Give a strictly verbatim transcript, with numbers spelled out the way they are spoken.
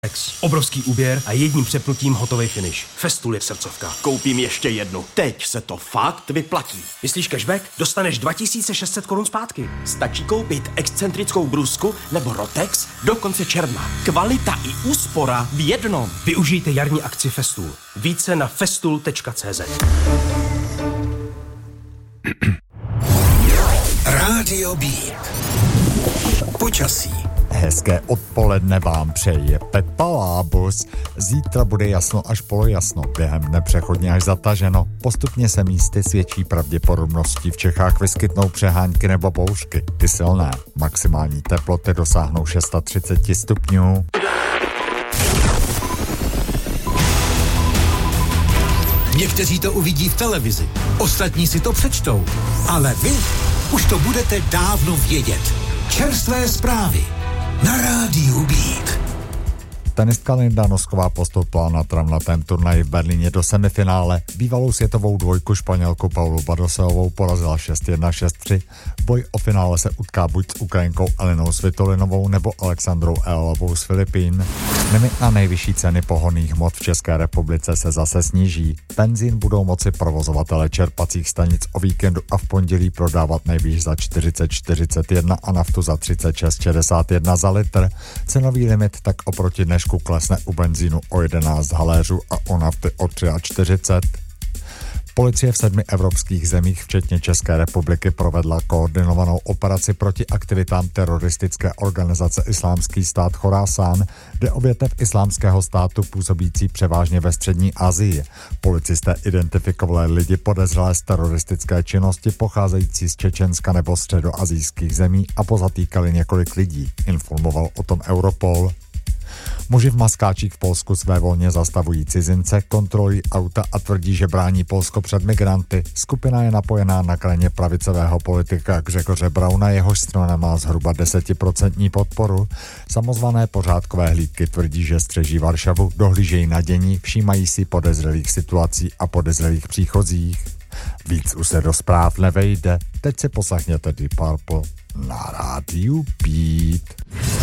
Obrovský úběr a jedním přepnutím hotový finish. Festool je srdcovka. Koupím ještě jednu. Teď se to fakt vyplatí. Myslíš cashback? Dostaneš dva tisíce šest set korun zpátky. Stačí koupit excentrickou brusku nebo Rotex do konce června. Kvalita i úspora v jednom. Využijte jarní akci Festool. Více na festool tečka cé zet. Rádio Beat. Počasí. Hezké odpoledne vám přeje Pepa Lábus. Zítra bude jasno až polojasno, během dne přechodně až zataženo. Postupně se místy s větší pravděpodobností v Čechách vyskytnou přehánky nebo bouřky. Ty silné. Maximální teploty dosáhnou třicet šest stupňů. Někteří to uvidí v televizi, ostatní si to přečtou, ale vy už to budete dávno vědět. Čerstvé zprávy na Rádiu Beat. Tenistka Linda Nosková postoupila na travnatém turnaji v Berlíně do semifinále. Bývalou světovou dvojku Španělku Paulu Badoseovou porazila šest jedna šest tři. Boj o finále se utká buď s Ukrajinkou Elinou Svitolinovou nebo Alexandrou Elovou z Filipín. Limit na nejvyšší ceny pohonných hmot v České republice se zase sníží. Benzín budou moci provozovatele čerpacích stanic o víkendu a v pondělí prodávat nejvýš za čtyřicet čtyřicet jedna a naftu za třicet šest šedesát jedna za litr. Cenový limit tak oproti dnešku klesne u benzínu o jedenáct haléřů a u nafty o čtyřicet tři. Policie v sedmi evropských zemích, včetně České republiky, provedla koordinovanou operaci proti aktivitám teroristické organizace Islámský stát Chorásán, jde o větev islámského státu působící převážně ve střední Asii. Policisté identifikovali lidi podezřelé z teroristické činnosti pocházející z Čečenska nebo středoasijských zemí a pozatýkali několik lidí, informoval o tom Europol. Muži v maskáčích v Polsku své volně zastavují cizince, kontrolují auta a tvrdí, že brání Polsko před migranty. Skupina je napojená na kraně pravicového politika Grzegorze Brauna, jehož strana má zhruba desetiprocentní podporu. Samozvané pořádkové hlídky tvrdí, že střeží Varšavu, dohlížejí na dění, všímají si podezřelých situací a podezřelých příchozích. Víc už se do zpráv nevejde. Teď si poslechněte Deep Purple na Rádiu Beat.